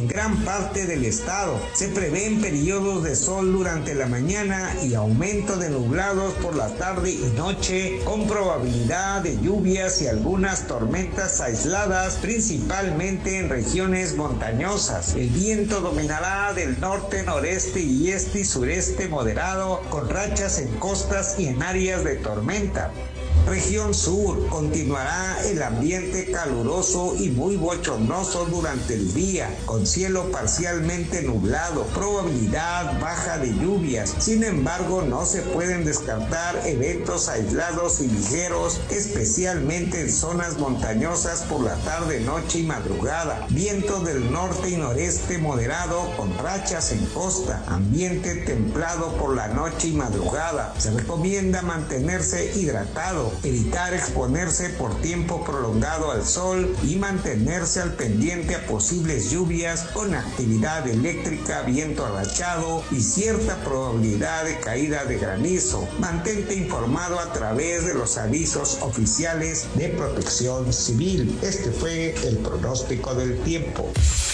en gran parte del estado. Se prevén periodos de sol durante la mañana y aumento de nublados por la tarde y noche, con probabilidad de lluvias y algunas tormentas aisladas, principalmente en regiones montañosas. El viento dominará del norte, noreste y este y sureste moderado, con rachas en costas y en áreas de tormenta. Región sur, continuará el ambiente caluroso y muy bochornoso durante el día, con cielo parcialmente nublado, probabilidad baja de lluvias. Sin embargo, no se pueden descartar eventos aislados y ligeros, especialmente en zonas montañosas por la tarde, noche y madrugada. Viento del norte y noreste moderado, con rachas en costa. Ambiente templado por la noche y madrugada. Se recomienda mantenerse hidratado, evitar exponerse por tiempo prolongado al sol y mantenerse al pendiente a posibles lluvias con actividad eléctrica, viento arrachado y cierta probabilidad de caída de granizo. Mantente informado a través de los avisos oficiales de Protección Civil. Este fue el pronóstico del tiempo.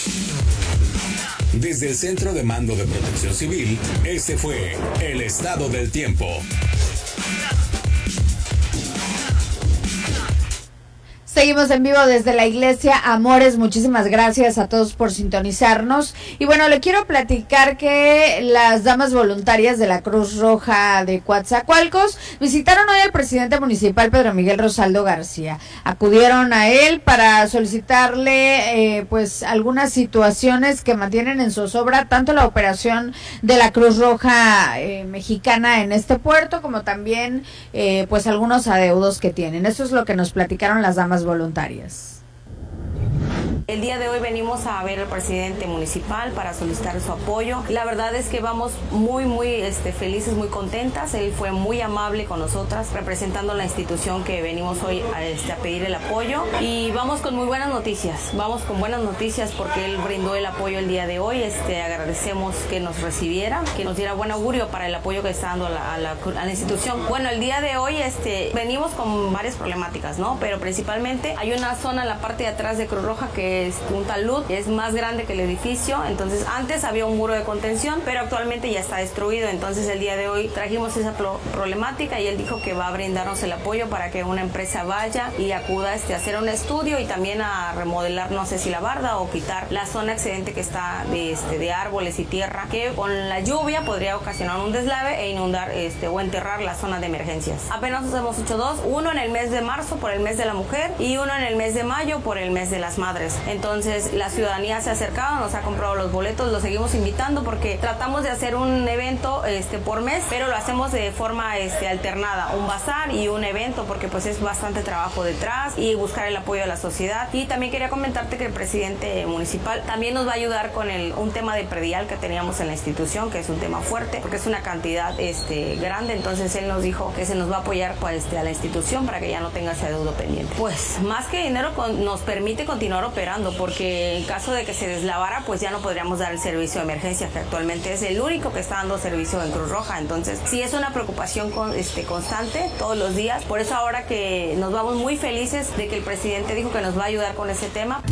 Desde el Centro de Mando de Protección Civil, este fue el estado del tiempo. Seguimos en vivo desde la iglesia Amores. Muchísimas gracias a todos por sintonizarnos. Y bueno, le quiero platicar que las damas voluntarias de la Cruz Roja de Coatzacoalcos visitaron hoy al presidente municipal Pedro Miguel Rosaldo García. Acudieron a él para solicitarle pues algunas situaciones que mantienen en zozobra tanto la operación de la Cruz Roja mexicana en este puerto como también pues algunos adeudos que tienen. Eso es lo que nos platicaron las damas voluntarias. El día de hoy venimos a ver al presidente municipal para solicitar su apoyo. La verdad es que vamos muy felices, muy contentas. Él fue muy amable con nosotras, representando la institución que venimos hoy a pedir el apoyo. Y vamos con muy buenas noticias. Vamos con buenas noticias porque él brindó el apoyo el día de hoy. Agradecemos que nos recibiera, que nos diera buen augurio para el apoyo que está dando a la institución. Bueno, el día de hoy venimos con varias problemáticas, ¿no? Pero principalmente hay una zona en la parte de atrás de Cruz Roja que es un talud, es más grande que el edificio. Entonces antes había un muro de contención, pero actualmente ya está destruido. Entonces el día de hoy trajimos esa problemática y él dijo que va a brindarnos el apoyo para que una empresa vaya y acuda a hacer un estudio y también a remodelar, no sé si la barda o quitar la zona excedente que está de árboles y tierra, que con la lluvia podría ocasionar un deslave e inundar o enterrar la zona de emergencias. Apenas nos hemos hecho dos, uno en el mes de marzo por el mes de la mujer y uno en el mes de mayo por el mes de las madres. Entonces la ciudadanía se ha acercado, nos ha comprado los boletos, los seguimos invitando porque tratamos de hacer un evento por mes, pero lo hacemos de forma alternada, un bazar y un evento, porque pues es bastante trabajo detrás y buscar el apoyo de la sociedad. Y también quería comentarte que el presidente municipal también nos va a ayudar con un tema de predial que teníamos en la institución, que es un tema fuerte porque es una cantidad grande. Entonces él nos dijo que se nos va a apoyar a la institución para que ya no tenga ese adeudo pendiente. Pues más que dinero nos permite continuar operando, porque en caso de que se deslavara pues ya no podríamos dar el servicio de emergencia, que actualmente es el único que está dando servicio en Cruz Roja. Entonces sí es una preocupación constante todos los días. Por eso ahora que nos vamos muy felices de que el presidente dijo que nos va a ayudar con ese tema.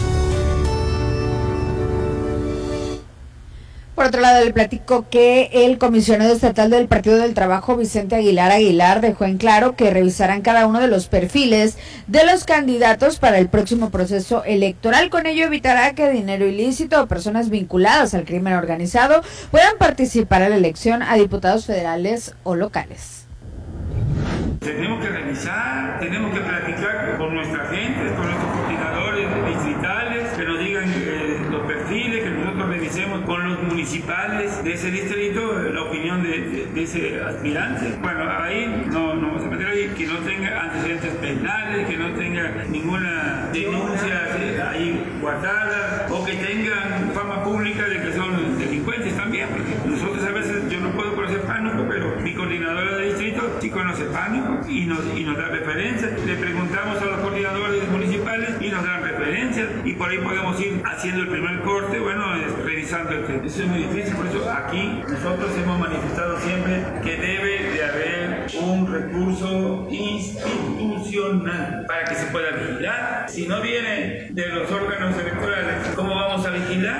Por otro lado, le platico que el comisionado estatal del Partido del Trabajo, Vicente Aguilar, dejó en claro que revisarán cada uno de los perfiles de los candidatos para el próximo proceso electoral. Con ello evitará que dinero ilícito o personas vinculadas al crimen organizado puedan participar en la elección a diputados federales o locales. Tenemos que revisar, tenemos que platicar con nuestra gente, con nuestros coordinadores distritales, que nos digan los perfiles, que nosotros revisemos con los municipales de ese distrito la opinión de ese aspirante. Bueno, ahí no vamos a meter ahí que no tenga antecedentes penales, que no tenga ninguna denuncia ahí guardada, o que tengan fama pública de que son delincuentes también, porque nosotros a veces, yo no puedo conocer Pánuco, pero mi coordinadora de distrito sí conoce Pánuco y nos da referencias. Le preguntamos a los coordinadores municipales y nos dan referencias, y por ahí podemos ir haciendo el primer corte, revisando el tema. Eso es muy difícil, por eso aquí nosotros hemos manifestado siempre que debe de haber un recurso institucional para que se pueda vigilar. Si no viene de los órganos electorales, ¿cómo vamos a vigilar?